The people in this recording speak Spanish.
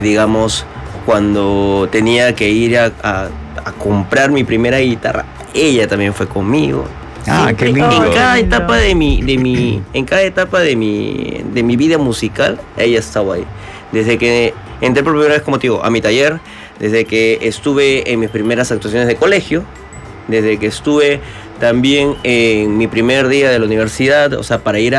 digamos, cuando tenía que ir a comprar mi primera guitarra, ella también fue conmigo. Ah, qué lindo. En cada lindo. etapa en cada etapa de mi vida musical, ella estaba ahí. Desde que entré por primera vez, como te digo, a mi taller, desde que estuve en mis primeras actuaciones de colegio, desde que estuve también en mi primer día de la universidad, o sea, para ir